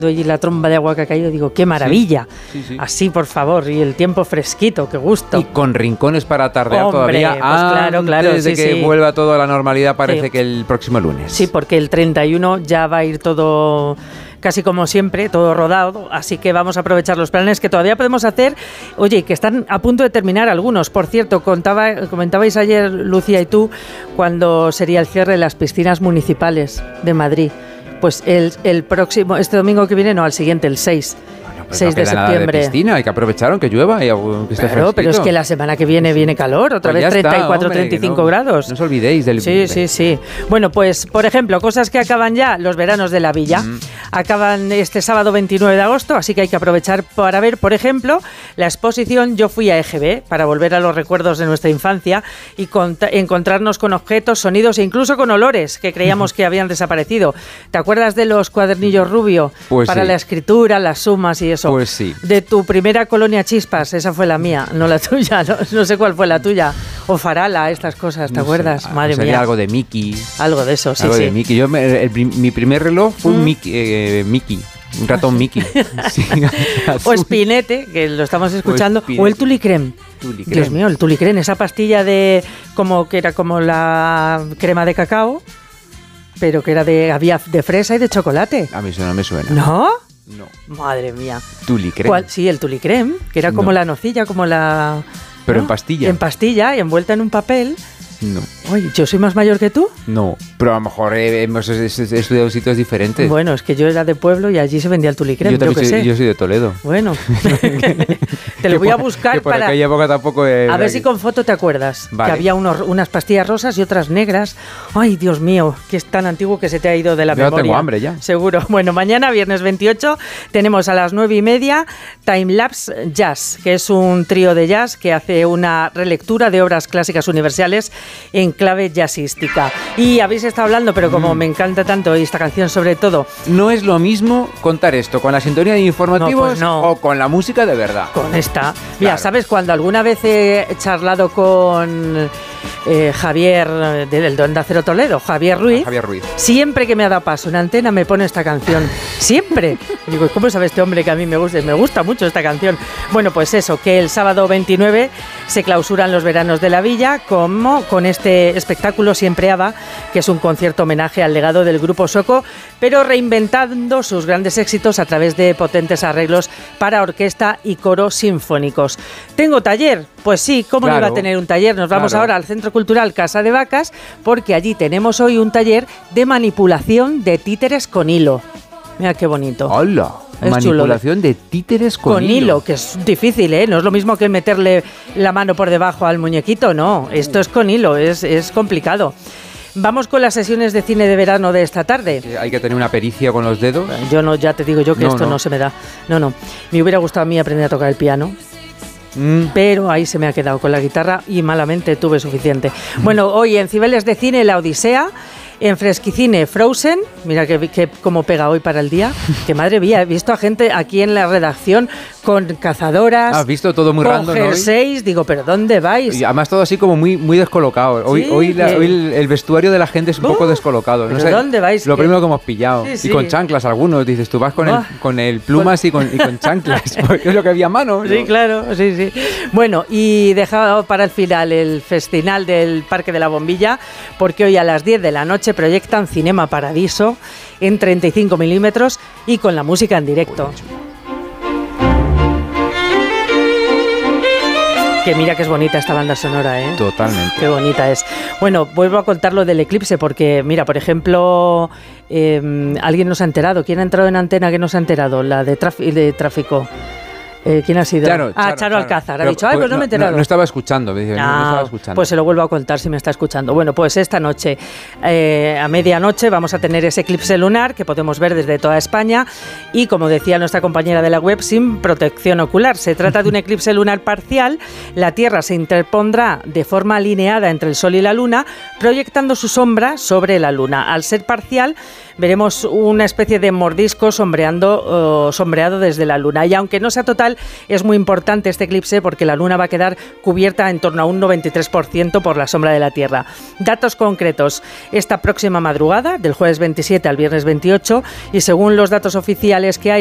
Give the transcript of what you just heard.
y la tromba de agua que ha caído, digo, qué maravilla. Sí. Así, por favor, y el tiempo fresquito, qué gusto. Y con rincones para tardear. Hombre, todavía pues claro, antes de que vuelva todo a la normalidad, parece Sí. que el próximo lunes. Sí, porque el 31 ya va a ir todo casi como siempre, todo rodado, así que vamos a aprovechar los planes que todavía podemos hacer. Oye, que están a punto de terminar algunos. Por cierto, comentabais ayer, Lucía y tú, cuando sería el cierre de las piscinas municipales de Madrid. Pues el próximo, este domingo que viene, no, al siguiente, el 6. Pues 6 no de queda nada septiembre. de piscina, hay que aprovechar aunque llueva y que esté Claro, fresquito. pero es que la semana que viene calor, otra Pues vez ya está, 34, hombre, 35 grados. No os olvidéis del... Sí. Bueno, pues, por ejemplo, cosas que acaban ya, los veranos de la villa. Acaban este sábado 29 de agosto, así que hay que aprovechar para ver, por ejemplo, la exposición Yo fui a EGB, para volver a los recuerdos de nuestra infancia y encontrarnos con objetos, sonidos e incluso con olores que creíamos que habían desaparecido. ¿Te acuerdas de los cuadernillos Rubio? Pues para sí. la escritura, las sumas y eso. Pues sí. De tu primera colonia Chispas, esa fue la mía, no la tuya, no sé cuál fue la tuya. O Farala, estas cosas, ¿te acuerdas? Madre sería mía. algo de Mickey. Algo de eso, sí, Algo sí. de Mickey. Mi primer reloj fue un Mickey. Un ratón Mickey. Sí, O Spinete, que lo estamos escuchando. O el Tulicrem. Dios mío, el Tulicrem, esa pastilla que era como la crema de cacao, pero que había de fresa y de chocolate. A mí eso no me suena. ¿No? No. Madre mía. Tulicrem. Sí, el Tulicrem, que era como la nocilla, como la... Pero ¿no? en pastilla. En pastilla, envuelta en un papel. No. Oye, ¿yo soy más mayor que tú? No, pero a lo mejor hemos estudiado sitios diferentes. Bueno, es que yo era de pueblo y allí se vendía el Tulicrem, Yo soy de Toledo. Bueno, te lo voy a buscar que por para... aquella época tampoco... A ver si con foto te acuerdas, Vale. que había unas pastillas rosas y otras negras. Ay, Dios mío, que es tan antiguo que se te ha ido de la Yo memoria. tengo hambre ya. Seguro. Bueno, mañana, viernes 28, tenemos a las 9:30 Time Lapse Jazz, que es un trío de jazz que hace una relectura de obras clásicas universales en clave jazzística. Y habéis estado hablando, pero como me encanta tanto esta canción sobre todo... No es lo mismo contar esto con la sintonía de informativos No, pues no. o con la música de verdad. Con esta. Mira, Claro. ¿sabes? Cuando alguna vez he charlado con Javier del Onda Cero Toledo, Javier Ruiz, siempre que me ha dado paso en antena me pone esta canción. Siempre. Y digo, ¿cómo sabe este hombre que a mí me gusta? Me gusta mucho esta canción. Bueno, pues eso, que el sábado 29 se clausuran los veranos de la villa como con este espectáculo Siempre Ava, que es un concierto homenaje al legado del grupo Soko, pero reinventando sus grandes éxitos a través de potentes arreglos para orquesta y coro sinfónicos. ¿Tengo taller? Pues sí, ¿cómo no iba a tener un taller? Nos vamos ahora al Centro Cultural Casa de Vacas, porque allí tenemos hoy un taller de manipulación de títeres con hilo. Mira qué bonito. ¡Hola! Es Manipulación chulo. de títeres con hilo, que es difícil, ¿eh? No es lo mismo que meterle la mano por debajo al muñequito, no. Esto es con hilo, es complicado. Vamos con las sesiones de cine de verano de esta tarde. Hay que tener una pericia con los dedos. Yo no, ya te digo yo que esto no se me da. No. Me hubiera gustado a mí aprender a tocar el piano. Pero ahí se me ha quedado con la guitarra y malamente tuve suficiente. Bueno, hoy en Cibeles de Cine, La Odisea. En Fresquicine, Frozen, mira que cómo pega hoy para el día, que madre mía, he visto a gente aquí en la redacción con cazadoras, has visto todo muy con random jerseys, digo, ¿pero dónde vais? Y además todo así como muy descolocado. Hoy el vestuario de la gente es un poco descolocado. ¿Pero no sé, dónde vais? Lo primero que hemos pillado. Sí. Y con chanclas algunos, dices, tú vas con el plumas y con chanclas, porque es lo que había a mano. Sí, claro, sí. Bueno, y dejado para el final el festival del Parque de la Bombilla, porque hoy a las 10 de la noche proyectan Cinema Paradiso en 35 milímetros y con la música en directo. Que mira que es bonita esta banda sonora, ¿eh? Totalmente. Qué bonita es. Bueno, vuelvo a contar lo del eclipse porque, mira, por ejemplo, alguien nos ha enterado. ¿Quién ha entrado en antena que nos ha enterado? La de tráfico. ¿Quién ha sido? Charo Alcázar. Ha dicho, pues no me he enterado. No estaba escuchando. Me dice, no estaba escuchando. Pues se lo vuelvo a contar si me está escuchando. Bueno, pues esta noche, a medianoche, vamos a tener ese eclipse lunar que podemos ver desde toda España y, como decía nuestra compañera de la web, sin protección ocular. Se trata de un eclipse lunar parcial. La Tierra se interpondrá de forma alineada entre el Sol y la Luna, proyectando su sombra sobre la Luna. Al ser parcial, veremos una especie de mordisco sombreado desde la Luna. Y aunque no sea total, es muy importante este eclipse porque la Luna va a quedar cubierta en torno a un 93% por la sombra de la Tierra. Datos concretos: esta próxima madrugada, del jueves 27 al viernes 28, y según los datos oficiales que hay,